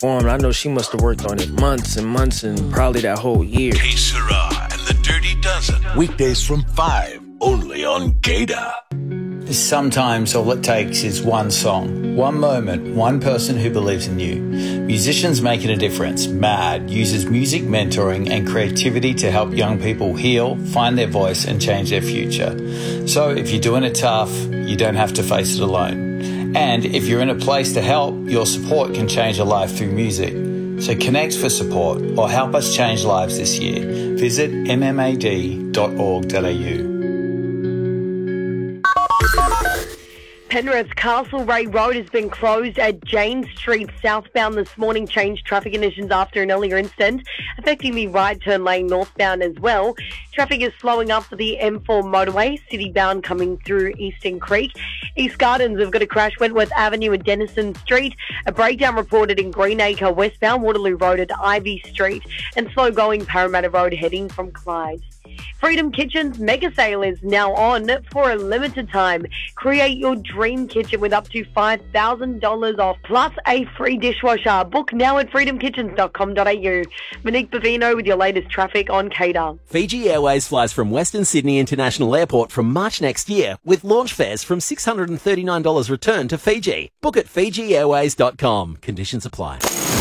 performed. I know she must have worked on it months and months and probably that whole year. Que Sera and the Dirty Dozen. Weekdays from 5, only on Gator. Sometimes all it takes is one song, one moment, one person who believes in you. Musicians Making a Difference, MAD, uses music mentoring and creativity to help young people heal, find their voice and change their future. So if you're doing it tough, you don't have to face it alone. And if you're in a place to help, your support can change a life through music. So connect for support or help us change lives this year. Visit mmad.org.au. Penrith's Castlereagh Road has been closed at Jane Street southbound this morning. Changed traffic conditions after an earlier incident, affecting the right turn lane northbound as well. Traffic is slowing up for the M4 motorway, citybound coming through Eastern Creek. East Gardens have got a crash, Wentworth Avenue and Denison Street. A breakdown reported in Greenacre westbound, Waterloo Road at Ivy Street. And slow going Parramatta Road heading from Clyde. Freedom Kitchen's mega sale is now on for a limited time. Create your dream kitchen with up to $5,000 off, plus a free dishwasher. Book now at freedomkitchens.com.au. Monique Bavino with your latest traffic on Cater. Fiji Airways flies from Western Sydney International Airport from March next year, with launch fares from $639 return to Fiji. Book at FijiAirways.com. Conditions apply.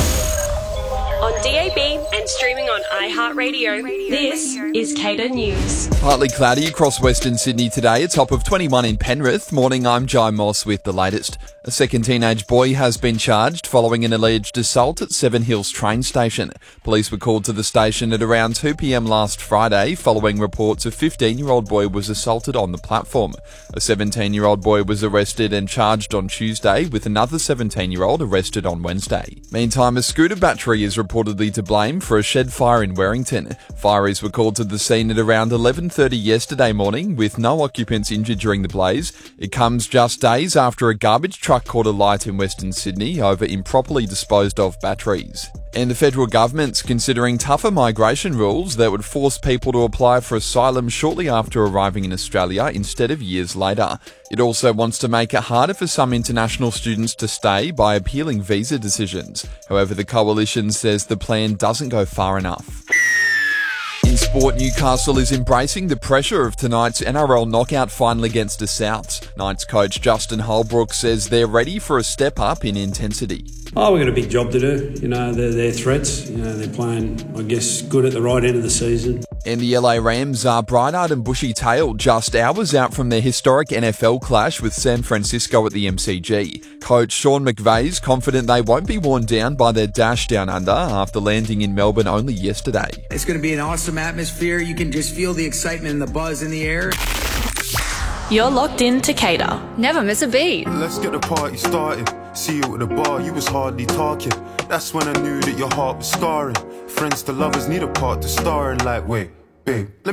On DAB and streaming on iHeartRadio, this is Cater News. Partly cloudy across Western Sydney today, a top of 21 in Penrith. Morning, I'm Jai Moss with the latest. A second teenage boy has been charged following an alleged assault at Seven Hills train station. Police were called to the station at around 2 p.m. last Friday following reports a 15-year-old boy was assaulted on the platform. A 17-year-old boy was arrested and charged on Tuesday, with another 17-year-old arrested on Wednesday. Meantime, a scooter battery is reportedly to blame for a shed fire in Warrington. Fireys were called to the scene at around 11:30 yesterday morning, with no occupants injured during the blaze. It comes just days after a garbage truck caught alight in Western Sydney over improperly disposed of batteries. And the federal government's considering tougher migration rules that would force people to apply for asylum shortly after arriving in Australia instead of years later. It also wants to make it harder for some international students to stay by appealing visa decisions. However, the coalition says the plan doesn't go far enough. In sport, Newcastle is embracing the pressure of tonight's NRL knockout final against the Souths. Knights coach Justin Holbrook says they're ready for a step up in intensity. Oh, we've got a big job to do. You know, they're threats. You know, they're playing, I guess, good at the right end of the season. And the LA Rams are bright-eyed and bushy-tailed just hours out from their historic NFL clash with San Francisco at the MCG. Coach Sean McVay's confident they won't be worn down by their dash down under after landing in Melbourne only yesterday. It's going to be an awesome atmosphere. You can just feel the excitement and the buzz in the air. You're locked in to Cater. Never miss a beat. Let's get the party started. See you at the bar, you was hardly talking. That's when I knew that your heart was scarring. Friends to lovers need a part to star in, like, wait, babe, let me